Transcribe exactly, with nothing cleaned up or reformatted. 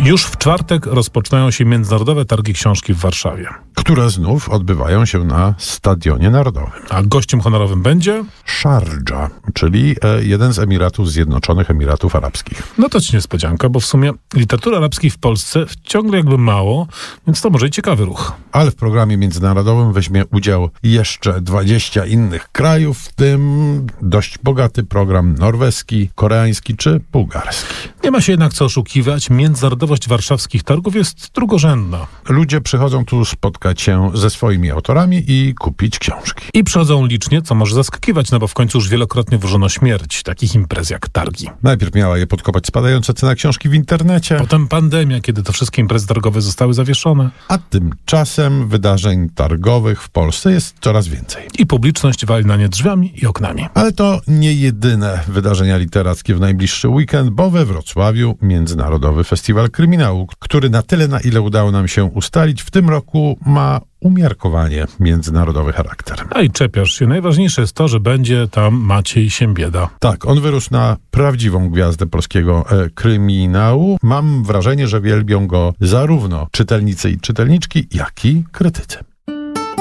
Już w czwartek rozpoczynają się Międzynarodowe Targi Książki w Warszawie, które znów odbywają się na Stadionie Narodowym. A gościem honorowym będzie? Szardża, czyli jeden z Emiratów Zjednoczonych Emiratów Arabskich. No to ci niespodzianka, bo w sumie literatury arabskiej w Polsce ciągle jakby mało, więc to może i ciekawy ruch. Ale w programie międzynarodowym weźmie udział jeszcze dwadzieścia innych krajów, w tym dość bogaty program norweski, koreański czy bułgarski. Nie ma się jednak co oszukiwać, międzynarodowość warszawskich targów jest drugorzędna. Ludzie przychodzą tu spotkać się ze swoimi autorami i kupić książki. I przychodzą licznie, co może zaskakiwać, no bo w końcu już wielokrotnie włożono śmierć takich imprez jak targi. Najpierw miała je podkopać spadająca cena książki w internecie. Potem pandemia, kiedy te wszystkie imprezy targowe zostały zawieszone. A tymczasem wydarzeń targowych w Polsce jest coraz więcej. I publiczność wali na nie drzwiami i oknami. Ale to nie jedyne wydarzenia literackie w najbliższy weekend, bo we Wrocławiu Międzynarodowy Festiwal Kryminału, który na tyle, na ile udało nam się ustalić, w tym roku ma umiarkowanie międzynarodowy charakter. A i czepiasz się. Najważniejsze jest to, że będzie tam Maciej Siembieda. Tak, on wyrósł na prawdziwą gwiazdę polskiego e, kryminału. Mam wrażenie, że wielbią go zarówno czytelnicy i czytelniczki, jak i krytycy.